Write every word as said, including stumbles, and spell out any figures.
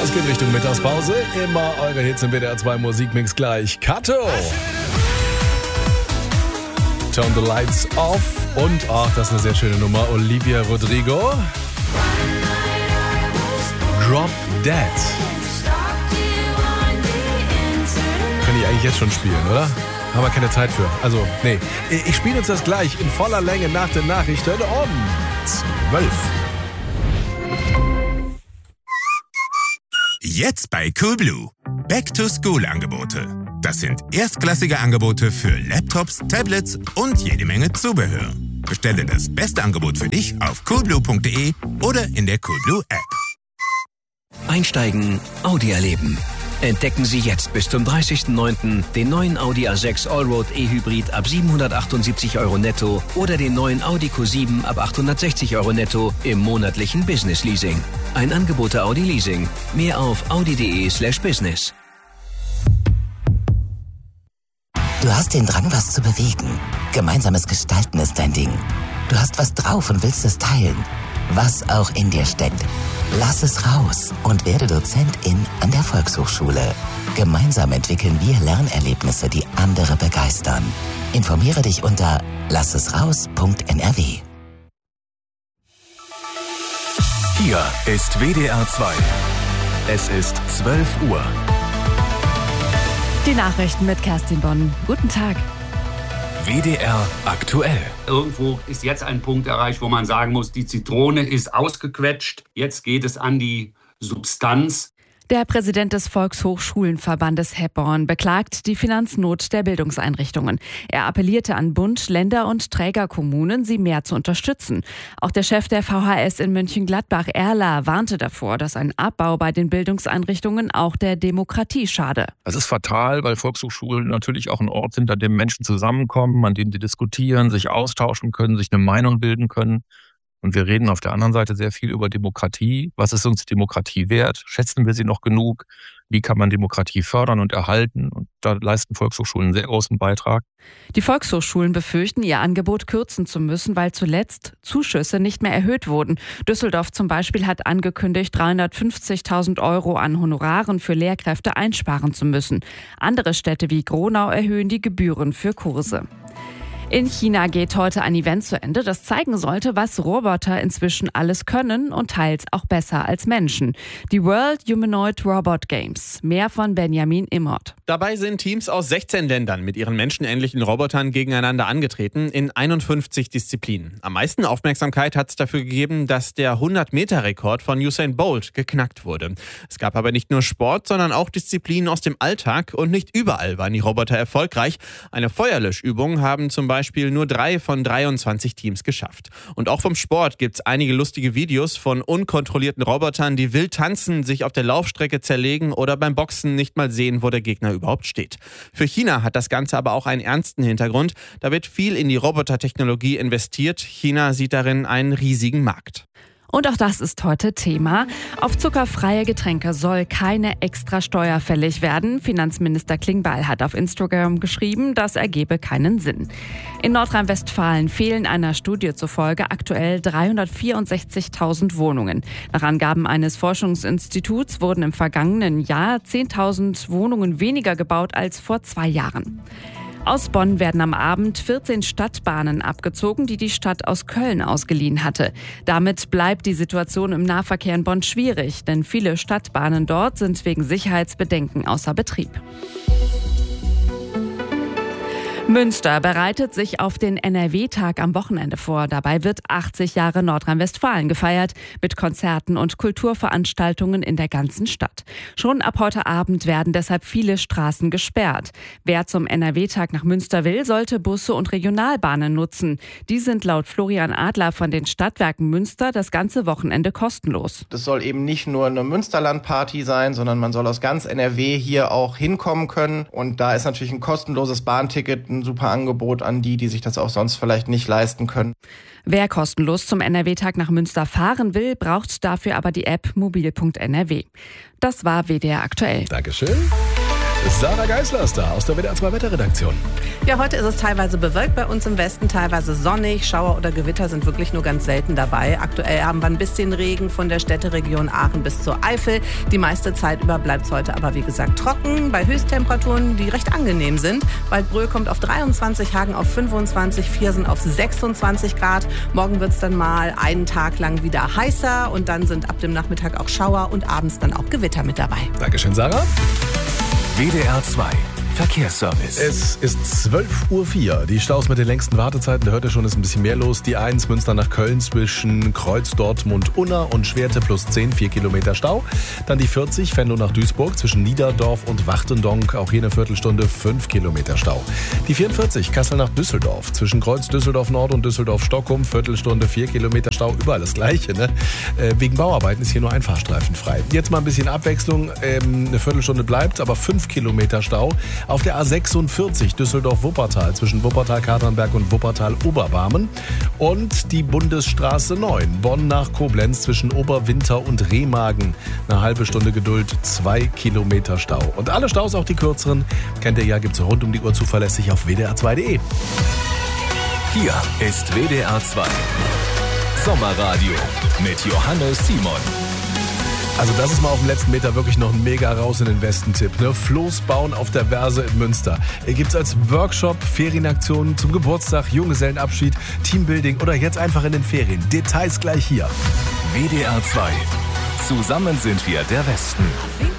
Es geht Richtung Mittagspause. Immer eure Hits im W D R zwei Musikmix gleich. Kato! Turn the Lights Off. Und, ach, das ist eine sehr schöne Nummer. Olivia Rodrigo. Drop Dead. Kann ich eigentlich jetzt schon spielen, oder? Haben wir keine Zeit für. Also, nee. Ich spiele uns das gleich in voller Länge nach den Nachrichten um zwölf. Jetzt bei Coolblue. Back-to-School-Angebote. Das sind erstklassige Angebote für Laptops, Tablets und jede Menge Zubehör. Bestelle das beste Angebot für dich auf coolblue punkt de oder in der Coolblue-App. Einsteigen, Audi erleben. Entdecken Sie jetzt bis zum dreißigsten neunten den neuen Audi A sechs Allroad E-Hybrid ab siebenhundertachtundsiebzig Euro netto oder den neuen Audi Q sieben ab achthundertsechzig Euro netto im monatlichen Business Leasing. Ein Angebot der Audi Leasing. Mehr auf audi.de slash business. Du hast den Drang, was zu bewegen. Gemeinsames Gestalten ist dein Ding. Du hast was drauf und willst es teilen. Was auch in dir steckt. Lass es raus und werde Dozentin an der Volkshochschule. Gemeinsam entwickeln wir Lernerlebnisse, die andere begeistern. Informiere dich unter lassesraus punkt n r w. Hier ist W D R zwei. Es ist zwölf Uhr. Die Nachrichten mit Kerstin Bonn. Guten Tag. W D R aktuell. Irgendwo ist jetzt ein Punkt erreicht, wo man sagen muss, die Zitrone ist ausgequetscht. Jetzt geht es an die Substanz. Der Präsident des Volkshochschulenverbandes Herborn beklagt die Finanznot der Bildungseinrichtungen. Er appellierte an Bund, Länder und Trägerkommunen, sie mehr zu unterstützen. Auch der Chef der V H S in Mönchengladbach, Erla, warnte davor, dass ein Abbau bei den Bildungseinrichtungen auch der Demokratie schade. Das ist fatal, weil Volkshochschulen natürlich auch ein Ort sind, an dem Menschen zusammenkommen, an dem sie diskutieren, sich austauschen können, sich eine Meinung bilden können. Und wir reden auf der anderen Seite sehr viel über Demokratie. Was ist uns Demokratie wert? Schätzen wir sie noch genug? Wie kann man Demokratie fördern und erhalten? Und da leisten Volkshochschulen einen sehr großen Beitrag. Die Volkshochschulen befürchten, ihr Angebot kürzen zu müssen, weil zuletzt Zuschüsse nicht mehr erhöht wurden. Düsseldorf zum Beispiel hat angekündigt, dreihundertfünfzigtausend Euro an Honoraren für Lehrkräfte einsparen zu müssen. Andere Städte wie Gronau erhöhen die Gebühren für Kurse. In China geht heute ein Event zu Ende, das zeigen sollte, was Roboter inzwischen alles können und teils auch besser als Menschen. Die World Humanoid Robot Games. Mehr von Benjamin Immert. Dabei sind Teams aus sechzehn Ländern mit ihren menschenähnlichen Robotern gegeneinander angetreten in einundfünfzig Disziplinen. Am meisten Aufmerksamkeit hat es dafür gegeben, dass der hundert-Meter-Rekord von Usain Bolt geknackt wurde. Es gab aber nicht nur Sport, sondern auch Disziplinen aus dem Alltag und nicht überall waren die Roboter erfolgreich. Eine Feuerlöschübung haben zum Beispiel Beispiel nur drei von dreiundzwanzig Teams geschafft. Und auch vom Sport gibt es einige lustige Videos von unkontrollierten Robotern, die wild tanzen, sich auf der Laufstrecke zerlegen oder beim Boxen nicht mal sehen, wo der Gegner überhaupt steht. Für China hat das Ganze aber auch einen ernsten Hintergrund. Da wird viel in die Robotertechnologie investiert. China sieht darin einen riesigen Markt. Und auch das ist heute Thema. Auf zuckerfreie Getränke soll keine extra Steuer fällig werden. Finanzminister Klingbeil hat auf Instagram geschrieben, das ergebe keinen Sinn. In Nordrhein-Westfalen fehlen einer Studie zufolge aktuell dreihundertvierundsechzigtausend Wohnungen. Nach Angaben eines Forschungsinstituts wurden im vergangenen Jahr zehntausend Wohnungen weniger gebaut als vor zwei Jahren. Aus Bonn werden am Abend vierzehn Stadtbahnen abgezogen, die die Stadt aus Köln ausgeliehen hatte. Damit bleibt die Situation im Nahverkehr in Bonn schwierig, denn viele Stadtbahnen dort sind wegen Sicherheitsbedenken außer Betrieb. Münster bereitet sich auf den N R W-Tag am Wochenende vor. Dabei wird achtzig Jahre Nordrhein-Westfalen gefeiert, mit Konzerten und Kulturveranstaltungen in der ganzen Stadt. Schon ab heute Abend werden deshalb viele Straßen gesperrt. Wer zum N R W-Tag nach Münster will, sollte Busse und Regionalbahnen nutzen. Die sind laut Florian Adler von den Stadtwerken Münster das ganze Wochenende kostenlos. Das soll eben nicht nur eine Münsterland-Party sein, sondern man soll aus ganz N R W hier auch hinkommen können. Und da ist natürlich ein kostenloses Bahnticket ein super Angebot an die, die sich das auch sonst vielleicht nicht leisten können. Wer kostenlos zum N R W-Tag nach Münster fahren will, braucht dafür aber die App mobil punkt n r w. Das war W D R aktuell. Dankeschön. Sarah Geisler ist da aus der W D R zwei Wetterredaktion. Ja, heute ist es teilweise bewölkt bei uns im Westen, teilweise sonnig. Schauer oder Gewitter sind wirklich nur ganz selten dabei. Aktuell haben wir ein bisschen Regen von der Städteregion Aachen bis zur Eifel. Die meiste Zeit über bleibt es heute aber wie gesagt trocken, bei Höchsttemperaturen, die recht angenehm sind. Waldbröl kommt auf dreiundzwanzig, Hagen auf fünfundzwanzig, Viersen auf sechsundzwanzig Grad. Morgen wird es dann mal einen Tag lang wieder heißer und dann sind ab dem Nachmittag auch Schauer und abends dann auch Gewitter mit dabei. Dankeschön, Sarah. W D R zwei Verkehrsservice. Es ist zwölf Uhr vier. Die Staus mit den längsten Wartezeiten, da hört ihr schon, ist ein bisschen mehr los. Die eins Münster nach Köln zwischen Kreuz, Dortmund, Unna und Schwerte plus zehn, vier Kilometer Stau. Dann die vierzig Venlo nach Duisburg zwischen Niederdorf und Wachtendonk, auch hier eine Viertelstunde, fünf Kilometer Stau. Die vierundvierzig Kassel nach Düsseldorf zwischen Kreuz, Düsseldorf Nord und Düsseldorf Stockholm, Viertelstunde, vier Kilometer Stau, überall das Gleiche, ne? Äh, wegen Bauarbeiten ist hier nur ein Fahrstreifen frei. Jetzt mal ein bisschen Abwechslung, ähm, eine Viertelstunde bleibt, aber fünf Kilometer Stau. Auf der A sechsundvierzig Düsseldorf-Wuppertal zwischen Wuppertal-Katernberg und Wuppertal-Oberbarmen und die Bundesstraße neun Bonn nach Koblenz zwischen Oberwinter und Remagen. Eine halbe Stunde Geduld, zwei Kilometer Stau. Und alle Staus, auch die kürzeren, kennt ihr ja, gibt es rund um die Uhr zuverlässig auf W D R zwei Punkt de. Hier ist W D R zwei Sommerradio mit Johannes Simon. Also das ist mal auf dem letzten Meter wirklich noch ein mega raus in den Westen-Tipp. Ne? Floß bauen auf der Verse in Münster. Gibt es als Workshop, Ferienaktionen zum Geburtstag, Junggesellenabschied, Teambuilding oder jetzt einfach in den Ferien. Details gleich hier. W D R zwei. Zusammen sind wir der Westen.